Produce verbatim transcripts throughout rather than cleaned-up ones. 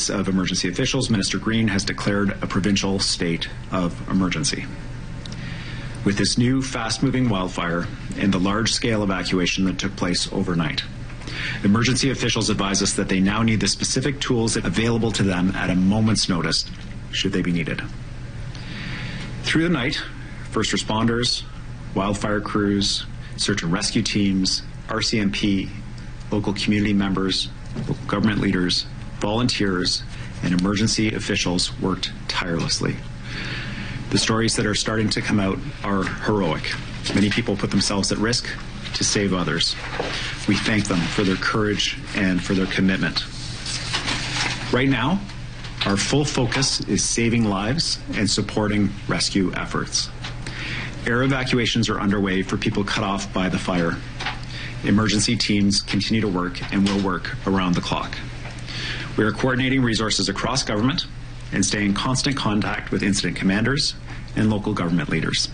advice of emergency officials, Minister Green has declared a provincial state of emergency. With this new fast-moving wildfire and the large-scale evacuation that took place overnight, emergency officials advise us that they now need the specific tools available to them at a moment's notice, should they be needed. Through the night, first responders, wildfire crews, search and rescue teams, R C M P, local community members, local government leaders, volunteers, and emergency officials worked tirelessly. The stories that are starting to come out are heroic. Many people put themselves at risk to save others. We thank them for their courage and for their commitment. Right now, our full focus is saving lives and supporting rescue efforts. Air evacuations are underway for people cut off by the fire. Emergency teams continue to work and will work around the clock. We are coordinating resources across government and stay in constant contact with incident commanders and local government leaders.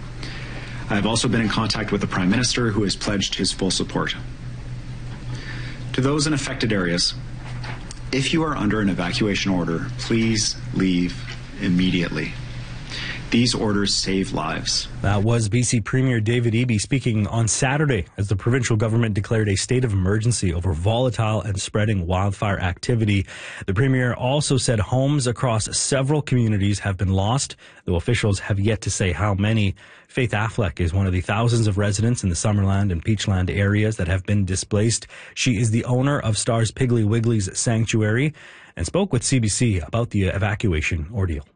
I have also been in contact with the Prime Minister, who has pledged his full support. To those in affected areas, if you are under an evacuation order, please leave immediately. These orders save lives. That was B C Premier David Eby speaking on Saturday as the provincial government declared a state of emergency over volatile and spreading wildfire activity. The Premier also said homes across several communities have been lost, though officials have yet to say how many. Faith Affleck is one of the thousands of residents in the Summerland and Peachland areas that have been displaced. She is the owner of Stars Piggly Wiggly's sanctuary and spoke with C B C about the evacuation ordeal.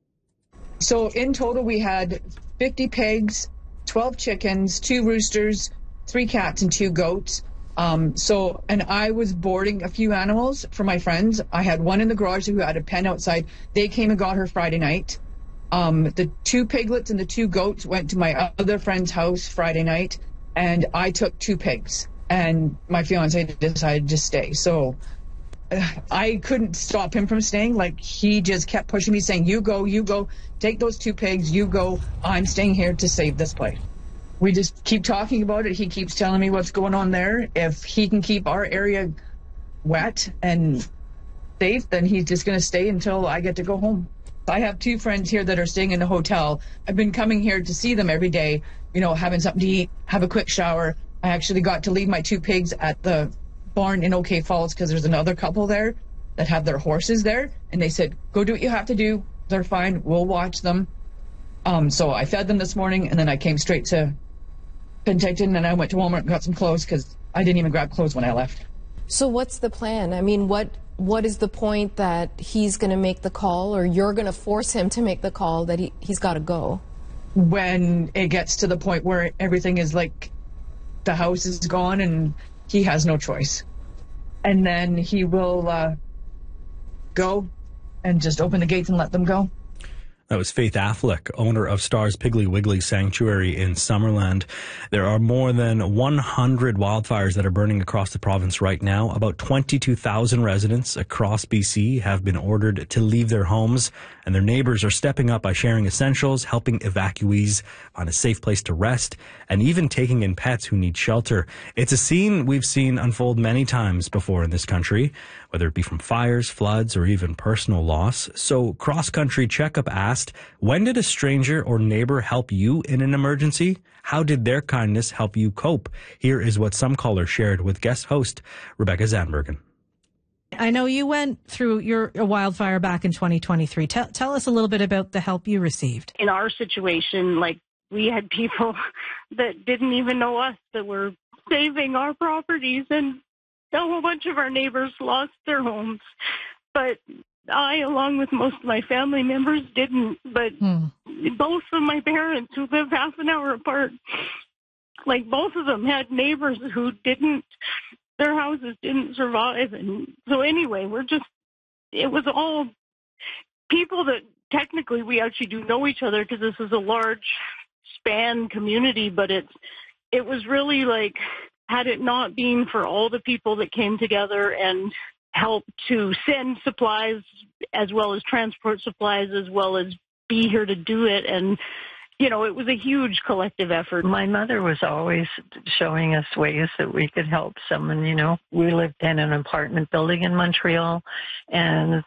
So in total, we had fifty pigs, twelve chickens, two roosters, three cats, and two goats. Um, so, and I was boarding a few animals for my friends. I had one in the garage who had a pen outside. They came and got her Friday night. Um, the two piglets and the two goats went to my other friend's house Friday night, and I took two pigs. And my fiance decided to stay. So I couldn't stop him from staying. Like, he just kept pushing me, saying, you go, you go, take those two pigs, you go. I'm staying here to save this place. We just keep talking about it. He keeps telling me what's going on there. If he can keep our area wet and safe, then he's just going to stay until I get to go home. I have two friends here that are staying in the hotel. I've been coming here to see them every day, you know, having something to eat, have a quick shower. I actually got to leave my two pigs at the barn in OK Falls because there's another couple there that have their horses there, and they said, go do what you have to do. They're fine. We'll watch them. Um, so I fed them this morning, and then I came straight to Penticton, and I went to Walmart and got some clothes because I didn't even grab clothes when I left. So what's the plan? I mean, what what is the point that he's going to make the call, or you're going to force him to make the call that he, he's got to go? When it gets to the point where everything is like the house is gone and he has no choice. And then he will uh, go and just open the gates and let them go. That was Faith Affleck, owner of Stars Piggly Wiggly Sanctuary in Summerland. There are more than one hundred wildfires that are burning across the province right now. About twenty-two thousand residents across B C have been ordered to leave their homes, and their neighbors are stepping up by sharing essentials, helping evacuees find a safe place to rest, and even taking in pets who need shelter. It's a scene we've seen unfold many times before in this country, whether it be from fires, floods, or even personal loss. So Cross Country Checkup asked, when did a stranger or neighbor help you in an emergency? How did their kindness help you cope? Here is what some callers shared with guest host Rebecca Zandbergen. I know you went through your a wildfire back in twenty twenty-three. Tell, tell us a little bit about the help you received. In our situation, like, we had people that didn't even know us that were saving our properties, and a whole bunch of our neighbors lost their homes. But I, along with most of my family members, didn't. But hmm. both of my parents, who live half an hour apart, like, both of them had neighbors who didn't, their houses didn't survive. And so anyway, we're just, it was all people that technically we actually do know each other because this is a large span community, but it's, it was really like, had it not been for all the people that came together and helped to send supplies as well as transport supplies as well as be here to do it, and you know, it was a huge collective effort. My mother was always showing us ways that we could help someone. You know, we lived in an apartment building in Montreal, and